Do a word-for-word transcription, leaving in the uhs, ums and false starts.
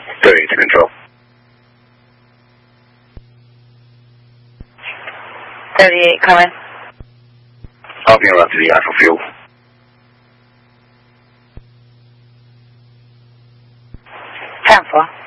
对，to control. thirty-eight, come in. Hopping around to the eye for fuel. ten four.